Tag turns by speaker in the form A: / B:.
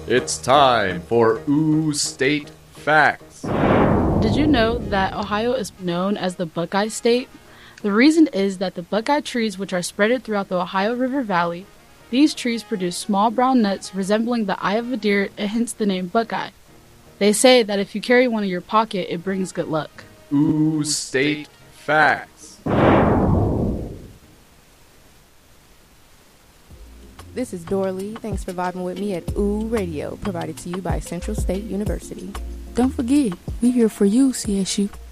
A: It's time for Ooh State Facts.
B: Did you know that Ohio is known as the Buckeye State? The reason is that the Buckeye trees, which are spread throughout the Ohio River Valley, these trees produce small brown nuts resembling the eye of a deer, and hence the name Buckeye. They say that if you carry one in your pocket, it brings good luck.
A: Ooh State Facts.
C: This is Dora Lee. Thanks for vibing with me at Ooh Radio, provided to you by Central State University.
D: Don't forget, we're here for you, CSU.